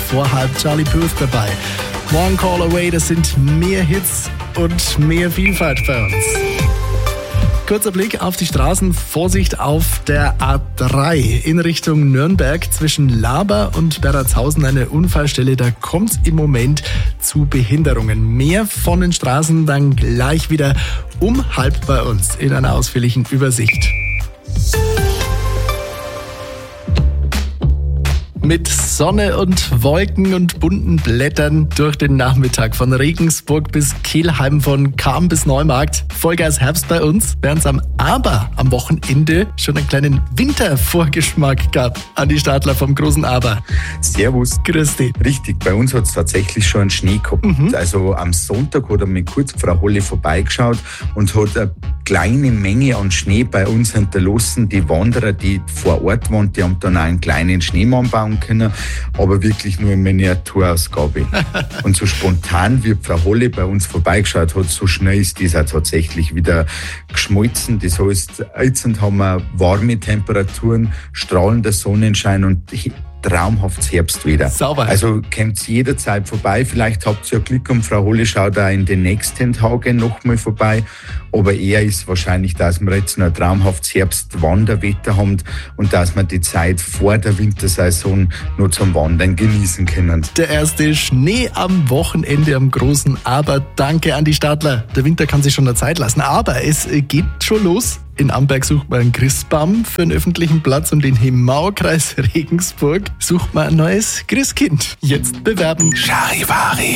vor halb Charlie Puth dabei. One Call Away, das sind mehr Hits und mehr Vielfalt bei uns. Kurzer Blick auf die Straßen. Vorsicht auf der A3 in Richtung Nürnberg zwischen Laber und Berratshausen eine Unfallstelle. Da kommt es im Moment zu Behinderungen. Mehr von den Straßen dann gleich wieder um halb bei uns in einer ausführlichen Übersicht. Mit Sonne und Wolken und bunten Blättern durch den Nachmittag von Regensburg bis Kelheim, von Cham bis Neumarkt. Vollgas Herbst bei uns, während es am Wochenende schon einen kleinen Wintervorgeschmack gab. Andi Stadler vom großen Aber. Servus. Grüß dich. Richtig, bei uns hat es tatsächlich schon einen Schnee gehabt. Also am Sonntag hat er mir kurz Frau Holle vorbeigeschaut und hat eine kleine Menge an Schnee bei uns hinterlassen. Die Wanderer, die vor Ort waren, die haben dann auch einen kleinen Schneemann bauen können, aber wirklich nur in Miniaturausgabe. Und so spontan, wie Frau Holle bei uns vorbeigeschaut hat, so schnell ist dieser tatsächlich wieder geschmolzen. Das heißt, jetzt haben wir warme Temperaturen, strahlender Sonnenschein und traumhaftes Herbstwetter. Sauber. Also kommt jederzeit vorbei. Vielleicht habt ihr ja Glück und Frau Holle schaut auch in den nächsten Tagen nochmal vorbei. Aber eher ist wahrscheinlich, dass wir jetzt noch ein traumhaftes Herbstwanderwetter haben und dass wir die Zeit vor der Wintersaison noch zum Wandern genießen können. Der erste Schnee am Wochenende am großen Aber. Danke Andi Stadler. Der Winter kann sich schon eine Zeit lassen, aber es geht schon los. In Amberg sucht man einen Christbaum für einen öffentlichen Platz und in Himmaukreis Regensburg sucht man ein neues Christkind. Jetzt bewerben. Charivari.